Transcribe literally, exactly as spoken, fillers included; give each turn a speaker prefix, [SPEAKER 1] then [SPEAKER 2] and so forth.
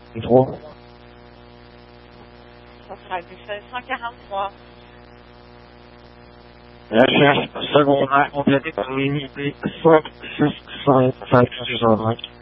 [SPEAKER 1] trois.
[SPEAKER 2] Ça sera Michel cent quarante-trois.
[SPEAKER 1] Recherche secondaire complétée par l'unité cinq six cinq cinq six cinq.